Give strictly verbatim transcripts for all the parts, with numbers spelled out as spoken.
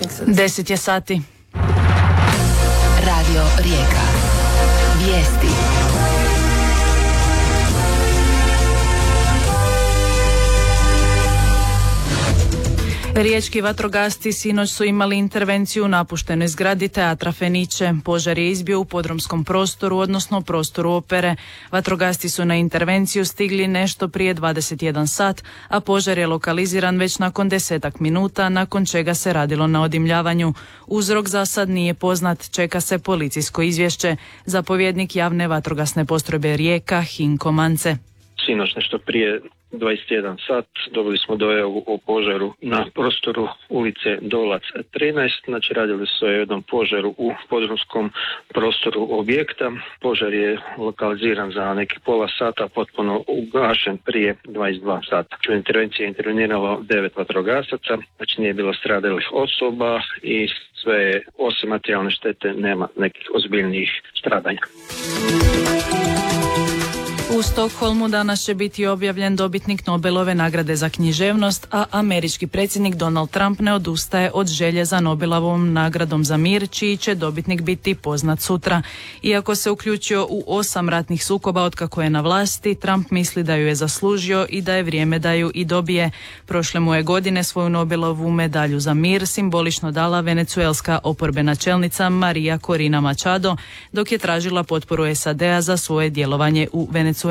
Deset je sati. Radio Rijeka. Vijesti. Riječki vatrogasci sinoć su imali intervenciju u napuštenoj zgradi Teatra Fenice. Požar je izbio u podrumskom prostoru, odnosno prostoru opere. Vatrogasci su na intervenciju stigli nešto prije dvadeset jedan sat, a požar je lokaliziran već nakon desetak minuta, nakon čega se radilo na odimljavanju. Uzrok za sad nije poznat, čeka se policijsko izvješće. Zapovjednik javne vatrogasne postrojbe Rijeka, Hinko Mance. Sinoć nešto prije dvadeset jedan sat dobili smo dojavu o požaru na prostoru ulice Dolac trinaest, znači radili su o jednom požaru u podrumskom prostoru objekta. Požar je lokaliziran za neki pola sata, potpuno ugašen prije dvadeset dva sata. U intervenciji je interveniralo devet vatrogasaca, znači nije bilo stradalih osoba i sve je, osim materijalne štete, nema nekih ozbiljnijih stradanja. U Stokholmu danas će biti objavljen dobitnik Nobelove nagrade za književnost, a američki predsjednik Donald Trump ne odustaje od želje za Nobelovom nagradom za mir, čiji će dobitnik biti poznat sutra. Iako se uključio u osam ratnih sukoba otkako je na vlasti, Trump misli da ju je zaslužio i da je vrijeme da ju i dobije. Prošle mu je godine svoju Nobelovu medalju za mir simbolično dala venecuelska oporbena čelnica Maria Corina Machado, dok je tražila potporu S A D-a za svoje djelovanje u Venecueli.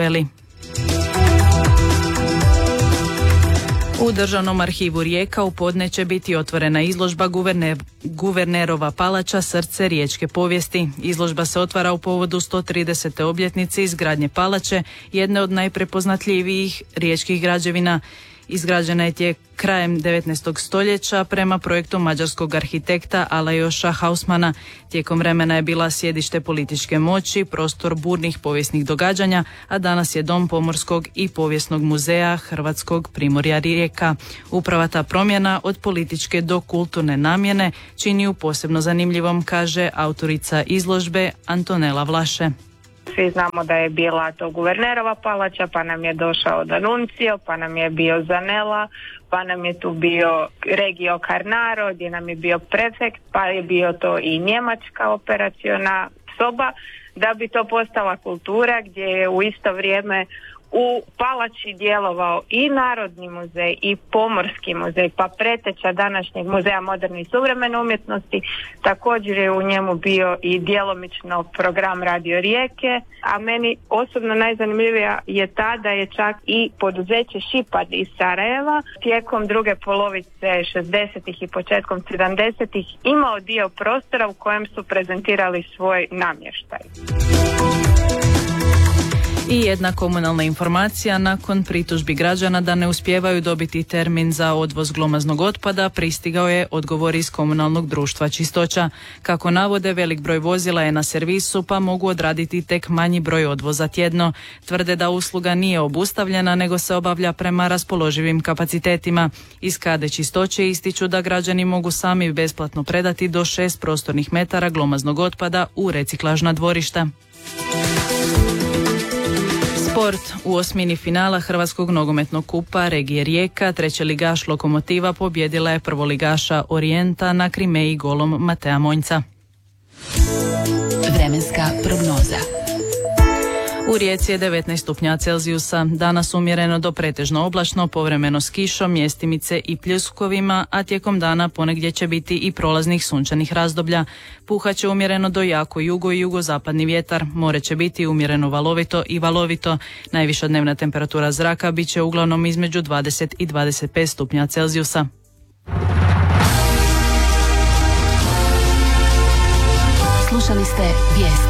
U Državnom arhivu Rijeka u podne će biti otvorena izložba guverner, guvernerova palača Srce riječke povijesti. Izložba se otvara u povodu sto tridesete obljetnice izgradnje palače, jedne od najprepoznatljivijih riječkih građevina. Izgrađena je tijek krajem devetnaestog stoljeća prema projektu mađarskog arhitekta Alajoša Hausmana. Tijekom vremena je bila sjedište političke moći, prostor burnih povijesnih događanja, a danas je dom Pomorskog i povijesnog muzeja Hrvatskog primorja Rijeka. Uprava ta promjena od političke do kulturne namjene čini ju posebno zanimljivom, kaže autorica izložbe Antonela Vlaše. Svi znamo da je bila to guvernerova palača, pa nam je došao D'Annunzio, pa nam je bio Zanella, pa nam je tu bio Regio Carnaro, gdje nam je bio prefekt, pa je bio to i njemačka operaciona soba, da bi to postala kultura gdje je u isto vrijeme u palači djelovao i Narodni muzej i Pomorski muzej, pa preteča današnjeg muzeja moderne i suvremene umjetnosti. Također je u njemu bio i djelomično program Radio Rijeke, a meni osobno najzanimljivija je ta da je čak i poduzeće Šipad iz Sarajeva tijekom druge polovice šezdesetih i početkom sedamdesetih imao dio prostora u kojem su prezentirali svoj namještaj. I jedna komunalna informacija: nakon pritužbi građana da ne uspijevaju dobiti termin za odvoz glomaznog otpada, pristigao je odgovor iz komunalnog društva Čistoća. Kako navode, velik broj vozila je na servisu, pa mogu odraditi tek manji broj odvoza tjedno. Tvrde da usluga nije obustavljena, nego se obavlja prema raspoloživim kapacitetima. Iz Kade Čistoće ističu da građani mogu sami besplatno predati do šest prostornih metara glomaznog otpada u reciklažna dvorišta. Sport. U osmini finala Hrvatskog nogometnog kupa regije Rijeka trećeligaš Lokomotiva pobjedila je prvoligaša Orijenta na Krimeji golom Matea Monjca. Vremenska prognoza. U Rijeci je devetnaest stupnja Celzijusa, danas umjereno do pretežno oblačno, povremeno s kišom, mjestimice i pljuskovima, a tijekom dana ponegdje će biti i prolaznih sunčanih razdoblja. Puhat će umjereno do jako jugo i jugozapadni vjetar, more će biti umjereno valovito i valovito. Najviša dnevna temperatura zraka bit će uglavnom između dvadeset i dvadeset pet stupnja Celzijusa. Slušali ste vijesti.